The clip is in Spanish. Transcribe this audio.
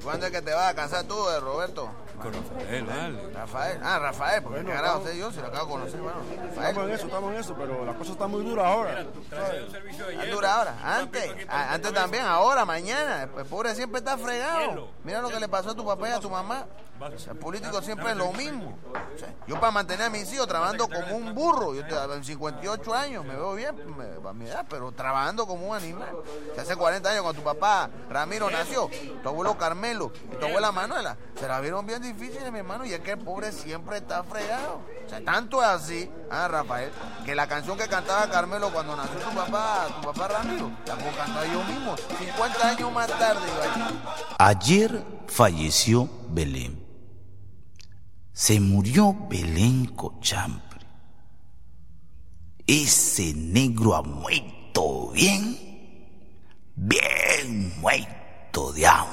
¿Cuándo es que te vas a casar tú, Roberto? Con Rafael, vale. Rafael. Ah, Rafael, porque Bueno, carajo, vamos. sé yo, si lo acabo de conocer, bueno. Rafael. Estamos en eso, pero la cosa está muy dura ahora. Trae un servicio de ¿Es hielo. dura ahora? Un Antes. papito aquí para Antes tu cabeza. también, ahora, mañana. El pobre siempre está fregado. Hielo. Mira lo que le pasó a tu papá y a tu mamá. El político siempre es lo mismo. O sea, yo para mantener a mis hijos trabajando como un burro. Yo en 58 años me veo bien para mi edad, pero trabajando como un animal. O sea, hace 40 años cuando tu papá Ramiro nació, tu abuelo Carmelo y tu abuela Manuela se la vieron bien difíciles, mi hermano, y es que el pobre siempre está fregado. O sea, tanto es así, Rafael, que la canción que cantaba Carmelo cuando nació tu papá Ramiro, la puedo cantar yo mismo, 50 años más tarde. Ayer falleció Belén. Se murió Belén Cochampre. Ese negro ha muerto bien muerto de hambre.